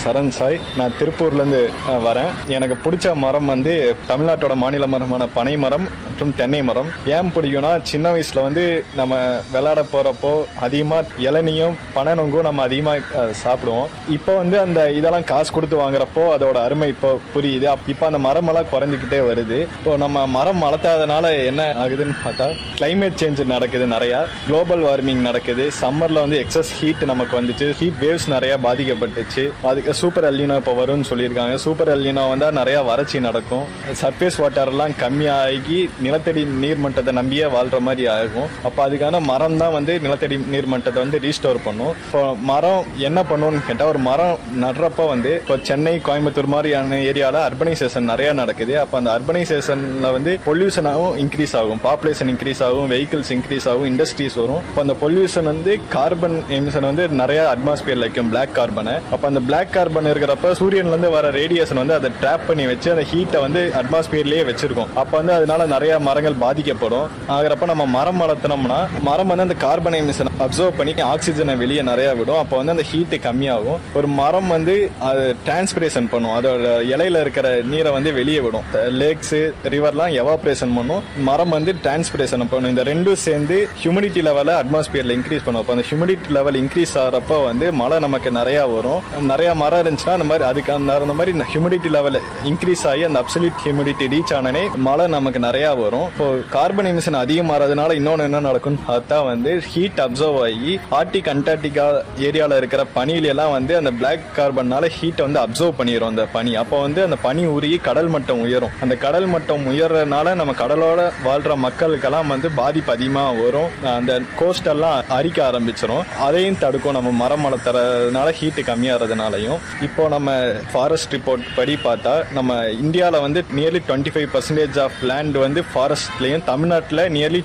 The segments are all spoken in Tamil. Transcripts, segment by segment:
சரண் சாய். நான் திருப்பூர்லேருந்து வரேன். எனக்கு பிடிச்ச மரம் வந்து தமிழ்நாட்டோட மாநில மரமான பனை மரம் மற்றும் தென்னை மரம். ஏன் பிடிக்கும்னா, சின்ன வயசுல வந்து நம்ம விளையாட போறப்போ அதிகமாக இளநியும் பனநொங்கும் நம்ம அதிகமாக சாப்பிடுவோம். இப்போ வந்து அந்த இதெல்லாம் காசு கொடுத்து வாங்குறப்போ அதோட அருமை இப்போ புரியுது. இப்போ அந்த மரமெல்லாம் குறைஞ்சிக்கிட்டே வருது. இப்போ நம்ம மரம் வளர்த்தாதனால என்ன ஆகுதுன்னு பார்த்தா, கிளைமேட் சேஞ்ச் நடக்குது, நிறையா குளோபல் வார்மிங் நடக்குது. சம்மர்ல வந்து எக்ஸஸ் ஹீட் நமக்கு வந்துச்சு, ஹீட் வேவ்ஸ் நிறைய பாதிக்கப்பட்டுச்சு. அதுக்கு சூப்பர் எல்னினோ இப்போ வரும்னு சொல்லியிருக்காங்க. சூப்பர் எல்னினோ வந்தால் நிறைய வறட்சி நடக்கும். சர்ஃபேஸ் வாட்டர் எல்லாம் கம்மியாகி நிலத்தடி நீர்மட்டத்தை நம்பியே வாழ்ற மாதிரி ஆகும். அப்போ அதுக்கான மரம் தான் வந்து நிலத்தடி நீர்மட்டத்தை வந்து ரீஸ்டோர் பண்ணும். இப்போ மரம் என்ன பண்ணும்னு கேட்டால், ஒரு மரம் நடுறப்போ வந்து இப்போ சென்னை, கோயம்புத்தூர் மாதிரியான ஏரியாவில் அர்பனைசேஷன் நிறைய நடக்குது. அப்போ அந்த அர்பனைசேஷன்ல வந்து பொல்யூஷனாகவும் இன்க்ரீஸ் ஆகும், பாப்புலேஷன் இன்க்ரீஸ் ஆகும், வெஹிக்கிள்ஸ் இன்க்ரீஸ் ஆகும், இண்டஸ்ட்ரீஸ் வரும். இப்போ அந்த பொல்யூஷன் வந்து கார்பன் எமிஷன் வந்து நிறைய அட்மாஸ்பியர்ல வைக்கும், பிளாக் கார்பனை. அப்போ அந்த பிளாக் கார்பன் இருக்கிறப்ப சூரியன்ல இருந்து வர ரேடியேஷன் வந்து அதை ட்ராப் பண்ணி வச்சு அந்த ஹீட்டை வந்து அட்மாஸ்பியர்லயே வச்சிருக்கும். அப்போ வந்து அதனால நிறைய மரங்கள் பாதிக்கப்படும். ஆகிறப்ப நம்ம மரம் வளர்த்தனோம்னா, மரம் வந்து அந்த கார்பன் எமிஷன் அப்சர்வ் பண்ணி ஆக்சிஜனை வெளியே நிறைய விடும். அப்போ வந்து அந்த ஹீட்டு கம்மியாகும். ஒரு மரம் வந்து அது டிரான்ஸ்பிரேஷன் பண்ணும், அதோட இலையில இருக்கிற நீரை வந்து வெளியே விடும். லேக்ஸ், ரிவர்லாம் எவாப்ரேஷன் பண்ணும், மரம் வந்து டிரான்ஸ்பிரேஷன் பண்ணும். இந்த ரெண்டும் சேர்ந்து ஹியூமிடிட்டி லெவலை அட்மாஸ்பியர்ல இன்க்ரீஸ் பண்ணும். அப்போ அந்த ஹியூமிடிட்டி லெவல் இன்க்ரீஸ் ஆகிறப்ப வந்து மழை நமக்கு நிறைய வரும். நிறைய மரம் இருந்துச்சுன்னா அந்த மாதிரி அதுக்கு அந்த மாதிரி ஹியூமிடிட்டி லெவல் இன்க்ரீஸ் ஆகி அந்த அப்சல்யூட் ஹியூமிடிட்டி ரீச் ஆனே மழை நமக்கு நிறைய வரும். இப்போ கார்பன் எமிஷன் அதிகமாகிறதுனால இன்னொன்று என்ன நடக்கும்னு பார்த்தா வந்து ஹீட் அப்சர்வ் ஆகி ஆர்டிக், அண்டார்டிகா ஏரியாவில் இருக்கிற பனியில எல்லாம் வந்து அந்த பிளாக் கார்பன்னால ஹீட்டை வந்து அப்சர்வ் பண்ணிடும் அந்த பனி. அப்போ வந்து அந்த பனி உருகி கடல் மட்டம் உயரும். அந்த கடல் மட்டம் உயர்றதுனால நம்ம கடலோட வாழ்ற மக்களுக்கெல்லாம் வந்து பாதிப்பு அதிகமாக வரும். அந்த கோஸ்ட் எல்லாம் அரிக்க ஆரம்பிச்சிடும். அதையும் தடுக்கும் நம்ம மரம் வளர்த்துறதுனால, ஹீட்டு கம்மியாகிறதுனாலையும். இப்போ நம்ம ஃபாரஸ்ட் ரிப்போர்ட் படி பார்த்தா, நம்ம இந்தியாவில் வந்து நியர்லி 25% ஆஃப் லேண்ட் வந்து ஃபாரஸ்ட்லையும், தமிழ்நாட்டில் நியர்லி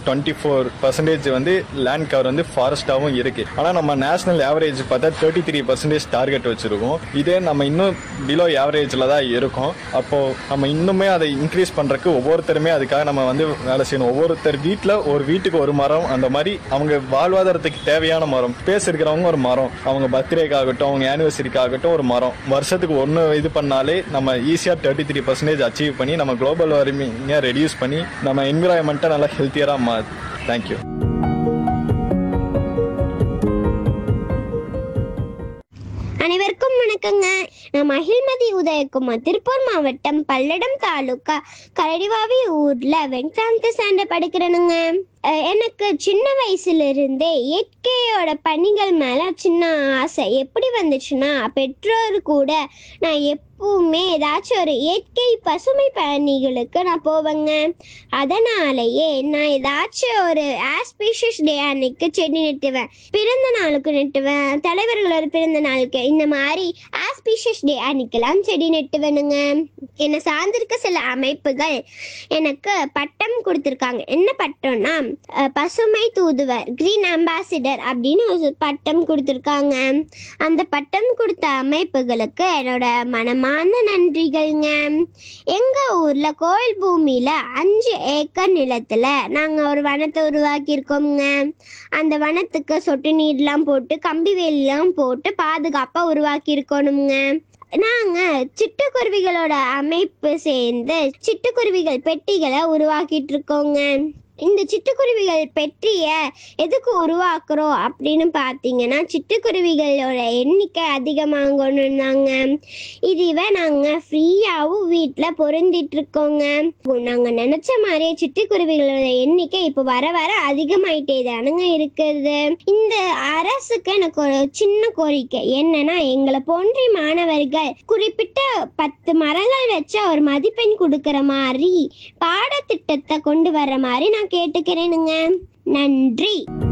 24% வந்து லேண்ட் கவர் வந்து ஃபாரஸ்டாகவும் இருக்கு. ஆனால் நம்ம நேஷனல் ஆவரேஜ் பார்த்தா 33% டார்கெட் வச்சிருக்கோம். இதே நம்ம இன்னும் பிலோ ஆவரேஜில் தான் இருக்கும். அப்போ நம்ம இன்னுமே அதை இன்க்ரீஸ் பண்றதுக்கு ஒவ்வொருத்தருமே அதுக்காக நம்ம வந்து வேலை செய்யணும். ஒவ்வொருத்தர் வீட்டில் ஒரு வீட்டுக்கு ஒரு மரம், அந்த மாதிரி அவங்க வாழ்வாதாரத்துக்கு தேவையான மரம், ஸ்பேஸ் இருக்கிறவங்க ஒரு மரம், அவங்க பர்த்டேக்காகட்டும், அவங்க ஆனிவர்சரிக்காகட்டும் ஒரு மரம், வருஷத்துக்கு ஒன்று இது பண்ணாலே நம்ம ஈஸியாக 33% அச்சீவ் பண்ணி நம்ம குளோபல் வார்மிங்கை ரெடியூஸ் பண்ணி நம்ம என்விரான்மெண்ட்டை நல்லா ஹெல்த்தியராக தேங்க்யூ. அனைவருக்கும் வணக்கங்க. நான் மகிழ்மதி உதயகுமார், திருப்பூர் மாவட்டம் பல்லடம் தாலுகா கரடிவாவி ஊர்ல வெங்கடாந்த சாண்ட படிக்கிறேனுங்க. எனக்கு சின்ன வயசுல இருந்தே இயற்கையோட பணிகள் மேல சின்ன ஆசை. எப்படி வந்துச்சுன்னா, பெற்றோர் கூட நான் எப்பவுமே ஏதாச்சும் ஒரு இயற்கை பசுமை பணிகளுக்கு நான் போவேங்க. அதனாலேயே நான் ஏதாச்சும் ஒரு ஆஸ்பீஷியஸ் டே அன்னைக்கு செடி நட்டுவேன், பிறந்த நாளுக்கு நட்டுவேன், தலைவர்களோட பிறந்த நாளுக்கு, இந்த மாதிரி ஆஸ்பீஷியஸ் டே அன்னைக்கெல்லாம் செடி நட்டுவேனுங்க. என்னை சார்ந்திருக்க சில அமைப்புகள் எனக்கு பட்டம் கொடுத்துருக்காங்க. என்ன பட்டம்னா, பசுமை தூதுவர், கிரீன் அம்பாசிடர் அப்படின்னு ஒரு பட்டம் கொடுத்துருக்காங்க. அந்த பட்டம் கொடுத்த அமைப்புகளுக்கு என்னோட மனமான நன்றிகள்ங்க. எங்க ஊர்ல கோயில் பூமியில 5 ஏக்கர் நிலத்துல நாங்க ஒரு வனத்தை உருவாக்கியிருக்கோம்ங்க. அந்த வனத்துக்கு சொட்டு நீர்லாம் போட்டு, கம்பி வேலிலாம் போட்டு பாதுகாப்பா உருவாக்கி இருக்கணுங்க. நாங்க சிட்டுக்குருவிகளோட அமைப்பு சேர்ந்து சிட்டுக்குருவிகள் பெட்டிகளை உருவாக்கிட்டு இருக்கோங்க. இந்த சிட்டுக்குருவிகள் பெட்டிய எதுக்கு உருவாக்குறோம் அப்படின்னு பார்த்தீங்கன்னா, சிட்டுக்குருவிகளோட எண்ணிக்கை அதிகமாகணும் தாங்க. இதுவே நாங்கள் ஃப்ரீயாகவும் வீட்டில் பொருந்திட்டு இருக்கோங்க. நாங்கள் நினச்ச மாதிரியே சிட்டுக்குருவிகளோட எண்ணிக்கை இப்போ வர வர அதிகமாயிட்டே தானுங்க இருக்குது. இந்த அரசுக்கு எனக்கு ஒரு சின்ன கோரிக்கை என்னன்னா, எங்களை போன்ற மாணவர்கள் குறிப்பிட்ட 10 மரங்கள் வச்சா ஒரு மதிப்பெண் கொடுக்கற மாதிரி பாடத்திட்டத்தை கொண்டு வர்ற மாதிரி நான் கேட்டுக்கிறேனுங்க. நன்றி.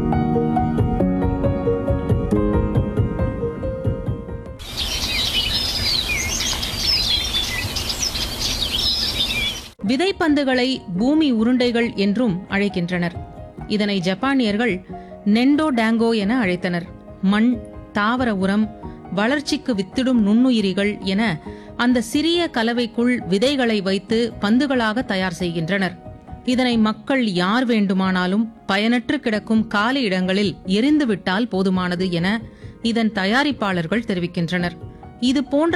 விதைப்பந்துகளை பூமி உருண்டைகள் என்றும் அழைக்கின்றனர். இதனை ஜப்பானியர்கள் நெண்டோ டாங்கோ என அழைத்தனர். மண், தாவர உரம், வளர்ச்சிக்கு வித்திடும் நுண்ணுயிரிகள் என அந்த சிறிய கலவைக்குள் விதைகளை வைத்து பந்துகளாக தயார் செய்கின்றனர். இதனை மக்கள் யார் வேண்டுமானாலும் பயனற்று கிடக்கும் காலி இடங்களில் எரிந்துவிட்டால் போதுமானது என இதன் தயாரிப்பாளர்கள் தெரிவிக்கின்றனர். இது போன்ற